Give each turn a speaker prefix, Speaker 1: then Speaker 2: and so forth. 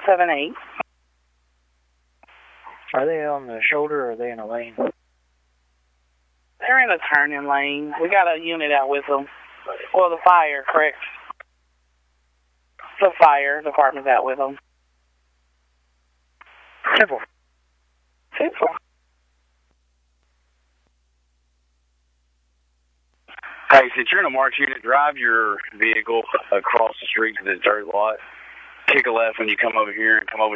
Speaker 1: 7-8.
Speaker 2: Are they on the shoulder or are they in a lane?
Speaker 1: They're in a turning lane. We got a unit out with them. Well, the fire, correct. The fire department's out with them.
Speaker 2: Simple.
Speaker 1: Simple.
Speaker 3: Hey, since you're in a marked unit, drive your vehicle across the street to the dirt lot. Kick a left when you come over here and come over